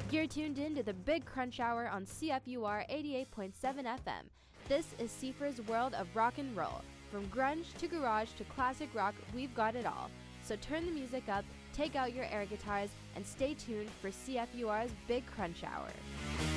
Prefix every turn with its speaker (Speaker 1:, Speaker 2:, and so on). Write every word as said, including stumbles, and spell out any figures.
Speaker 1: You're tuned in to the Big Crunch Hour on C F U R eighty-eight point seven F M. This is Seifer's world of rock and roll. From grunge to garage to classic rock, we've got it all. So turn the music up, take out your air guitars, and stay tuned for C F U R's Big Crunch Hour.